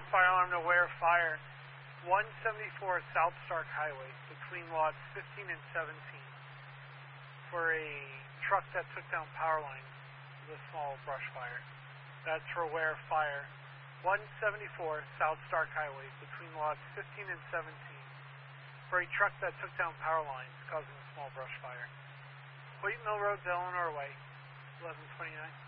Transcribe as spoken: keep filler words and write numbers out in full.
fire alarm to Ware Fire, one seventy-four South Stark Highway between lots fifteen and seventeen for a truck that took down power lines with a small brush fire. That's for Ware Fire, one seventy-four South Stark Highway between lots fifteen and seventeen for a truck that took down power lines causing a small brush fire. Wheat Mill Road, Eleanor Way, eleven twenty-nine.